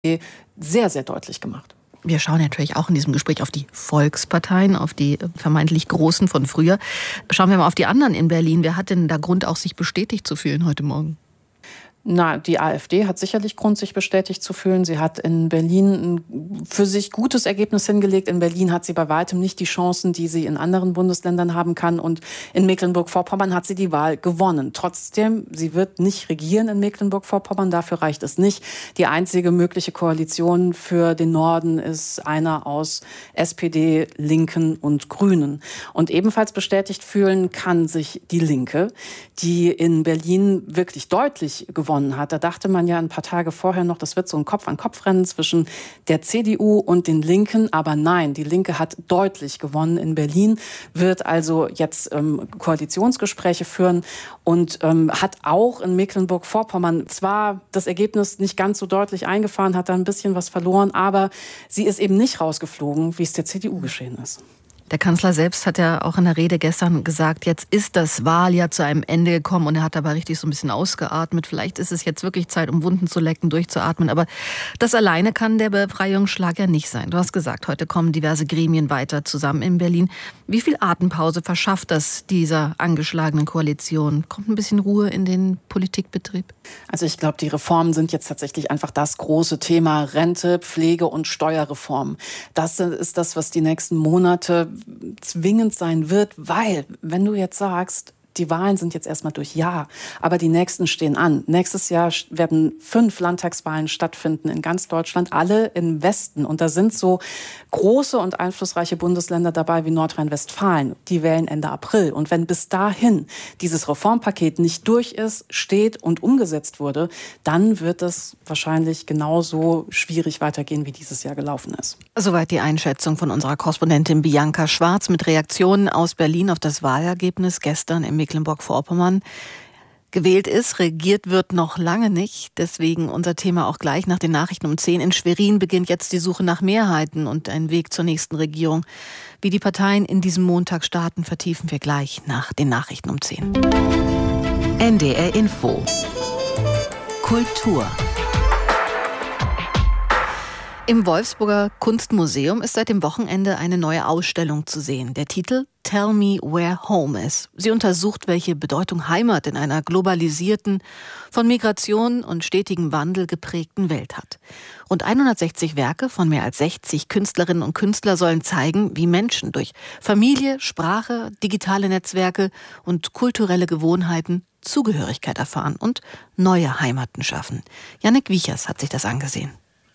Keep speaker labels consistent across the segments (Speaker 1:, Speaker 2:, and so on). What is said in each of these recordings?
Speaker 1: sehr, sehr deutlich gemacht.
Speaker 2: Wir schauen natürlich auch in diesem Gespräch auf die Volksparteien, auf die vermeintlich Großen von früher. Schauen wir mal auf die anderen in Berlin. Wer hat denn da Grund, auch sich bestätigt zu fühlen heute Morgen?
Speaker 1: Na, die AfD hat sicherlich Grund, sich bestätigt zu fühlen. Sie hat in Berlin ein für sich gutes Ergebnis hingelegt. In Berlin hat sie bei weitem nicht die Chancen, die sie in anderen Bundesländern haben kann. Und in Mecklenburg-Vorpommern hat sie die Wahl gewonnen. Trotzdem, sie wird nicht regieren in Mecklenburg-Vorpommern. Dafür reicht es nicht. Die einzige mögliche Koalition für den Norden ist einer aus SPD, Linken und Grünen. Und ebenfalls bestätigt fühlen kann sich die Linke, die in Berlin wirklich deutlich gewonnen hat. Da dachte man ja ein paar Tage vorher noch, das wird so ein Kopf-an-Kopf-Rennen zwischen der CDU und den Linken. Aber nein, die Linke hat deutlich gewonnen in Berlin, wird also jetzt Koalitionsgespräche führen und hat auch in Mecklenburg-Vorpommern zwar das Ergebnis nicht ganz so deutlich eingefahren, hat da ein bisschen was verloren, aber sie ist eben nicht rausgeflogen, wie es der CDU geschehen ist.
Speaker 2: Der Kanzler selbst hat ja auch in der Rede gestern gesagt, jetzt ist das Wahljahr zu einem Ende gekommen und er hat dabei richtig so ein bisschen ausgeatmet. Vielleicht ist es jetzt wirklich Zeit, um Wunden zu lecken, durchzuatmen. Aber das alleine kann der Befreiungsschlag ja nicht sein. Du hast gesagt, heute kommen diverse Gremien weiter zusammen in Berlin. Wie viel Atempause verschafft das dieser angeschlagenen Koalition? Kommt ein bisschen Ruhe in den Politikbetrieb?
Speaker 1: Also ich glaube, die Reformen sind jetzt tatsächlich einfach das große Thema Rente, Pflege und Steuerreform. Das ist das, was die nächsten Monate zwingend sein wird, weil, wenn du jetzt sagst, die Wahlen sind jetzt erstmal durch, ja, aber die nächsten stehen an. Nächstes Jahr werden 5 Landtagswahlen stattfinden in ganz Deutschland, alle im Westen. Und da sind so große und einflussreiche Bundesländer dabei wie Nordrhein-Westfalen. Die wählen Ende April. Und wenn bis dahin dieses Reformpaket nicht durch ist, steht und umgesetzt wurde, dann wird es wahrscheinlich genauso schwierig weitergehen, wie dieses Jahr gelaufen ist.
Speaker 2: Soweit die Einschätzung von unserer Korrespondentin Bianca Schwarz mit Reaktionen aus Berlin auf das Wahlergebnis gestern im Mecklenburg-Vorpommern. Gewählt ist, regiert wird noch lange nicht. Deswegen unser Thema auch gleich nach den Nachrichten um 10. In Schwerin beginnt jetzt die Suche nach Mehrheiten und ein Weg zur nächsten Regierung. Wie die Parteien in diesem Montag starten, vertiefen wir gleich nach den Nachrichten um 10.
Speaker 3: NDR Info. Kultur.
Speaker 2: Im Wolfsburger Kunstmuseum ist seit dem Wochenende eine neue Ausstellung zu sehen. Der Titel Tell Me Where Home Is. Sie untersucht, welche Bedeutung Heimat in einer globalisierten, von Migration und stetigem Wandel geprägten Welt hat. Rund 160 Werke von mehr als 60 Künstlerinnen und Künstlern sollen zeigen, wie Menschen durch Familie, Sprache, digitale Netzwerke und kulturelle Gewohnheiten Zugehörigkeit erfahren und neue Heimaten schaffen. Jannik Wiechers hat sich das angesehen.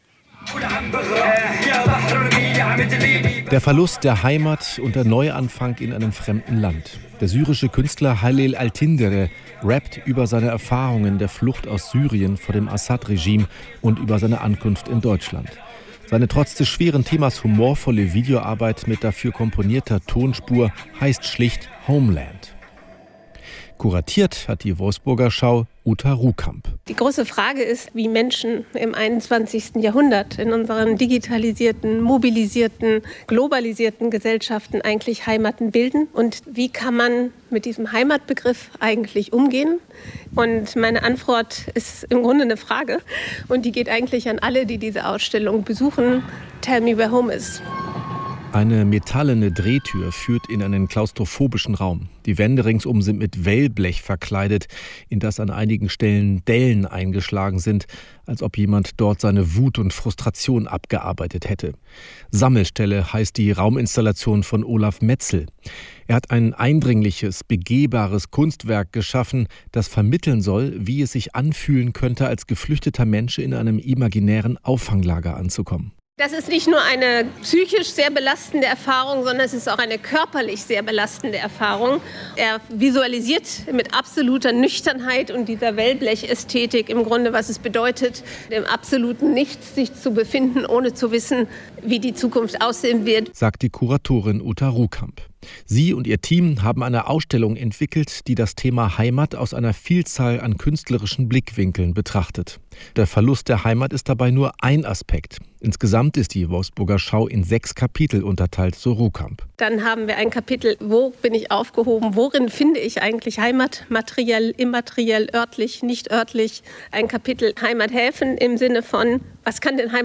Speaker 4: Der Verlust der Heimat und der Neuanfang in einem fremden Land. Der syrische Künstler Halil Altindere rappt über seine Erfahrungen der Flucht aus Syrien vor dem Assad-Regime und über seine Ankunft in Deutschland. Seine trotz des schweren Themas humorvolle Videoarbeit mit dafür komponierter Tonspur heißt schlicht Homeland. Kuratiert hat die Wolfsburger Schau Uta Ruhkamp.
Speaker 5: Die große Frage ist, wie Menschen im 21. Jahrhundert in unseren digitalisierten, mobilisierten, globalisierten Gesellschaften eigentlich Heimaten bilden und wie kann man mit diesem Heimatbegriff eigentlich umgehen. Und meine Antwort ist im Grunde eine Frage und die geht eigentlich an alle, die diese Ausstellung besuchen. Tell me where home is.
Speaker 4: Eine metallene Drehtür führt in einen klaustrophobischen Raum. Die Wände ringsum sind mit Wellblech verkleidet, in das an einigen Stellen Dellen eingeschlagen sind, als ob jemand dort seine Wut und Frustration abgearbeitet hätte. Sammelstelle heißt die Rauminstallation von Olaf Metzel. Er hat ein eindringliches, begehbares Kunstwerk geschaffen, das vermitteln soll, wie es sich anfühlen könnte, als geflüchteter Mensch in einem imaginären Auffanglager anzukommen.
Speaker 5: Das ist nicht nur eine psychisch sehr belastende Erfahrung, sondern es ist auch eine körperlich sehr belastende Erfahrung. Er visualisiert mit absoluter Nüchternheit und dieser Wellblechästhetik im Grunde, was es bedeutet, im absoluten Nichts sich zu befinden, ohne zu wissen, wie die Zukunft aussehen wird,
Speaker 4: sagt die Kuratorin Uta Ruhkamp. Sie und ihr Team haben eine Ausstellung entwickelt, die das Thema Heimat aus einer Vielzahl an künstlerischen Blickwinkeln betrachtet. Der Verlust der Heimat ist dabei nur ein Aspekt. Insgesamt ist die Wolfsburger Schau in 6 Kapitel unterteilt, so Ruhkamp.
Speaker 5: Dann haben wir ein Kapitel, wo bin ich aufgehoben, worin finde ich eigentlich Heimat, materiell, immateriell, örtlich, nicht örtlich. Ein Kapitel Heimathäfen im Sinne von, was kann denn Heimat